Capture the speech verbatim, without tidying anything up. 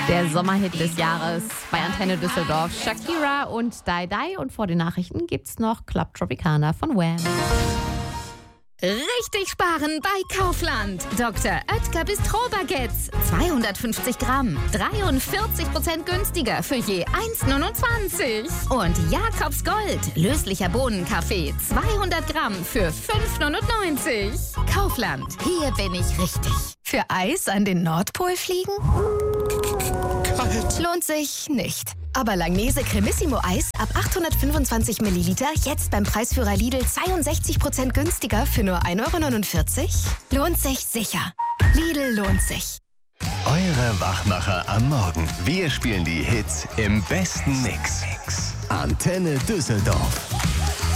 Der Sommerhit des Jahres bei Antenne Düsseldorf. Shakira und Dai Dai. Und vor den Nachrichten gibt's noch Club Tropicana von Wham. Richtig sparen bei Kaufland. Doktor Oetker Bistro-Baguettes. zweihundertfünfzig Gramm. dreiundvierzig Prozent günstiger für je eins Komma neunundzwanzig. Und Jakobs Gold. Löslicher Bohnenkaffee. zweihundert Gramm für fünf Komma neunundneunzig. Kaufland. Hier bin ich richtig. Für Eis an den Nordpol fliegen? Kalt. Lohnt sich nicht. Aber Langnese Cremissimo Eis ab achthundertfünfundzwanzig Milliliter jetzt beim Preisführer Lidl zweiundsechzig Prozent günstiger für nur ein Euro neunundvierzig? Lohnt sich sicher. Lidl lohnt sich. Eure Wachmacher am Morgen. Wir spielen die Hits im besten Mix. Antenne Düsseldorf.